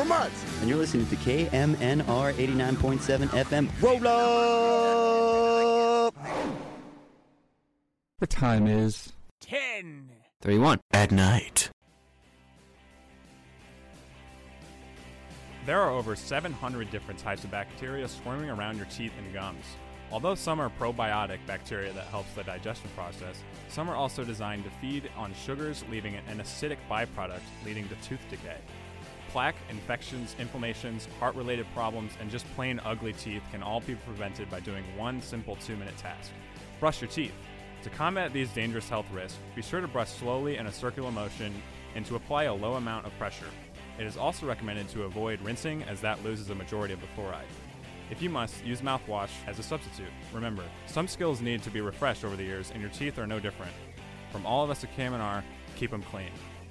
for months. And you're listening to KMNR 89.7 FM. Roll up! The time is 10:31 at night. There are over 700 different types of bacteria swarming around your teeth and gums. Although some are probiotic bacteria that helps the digestion process, some are also designed to feed on sugars, leaving an acidic byproduct leading to tooth decay. Plaque, infections, inflammations, heart-related problems, and just plain ugly teeth can all be prevented by doing one simple 2-minute task. Brush your teeth. To combat these dangerous health risks, be sure to brush slowly in a circular motion and to apply a low amount of pressure. It is also recommended to avoid rinsing as that loses a majority of the fluoride. If you must, use mouthwash as a substitute. Remember, some skills need to be refreshed over the years, and your teeth are no different. From all of us at KMNR, keep them clean.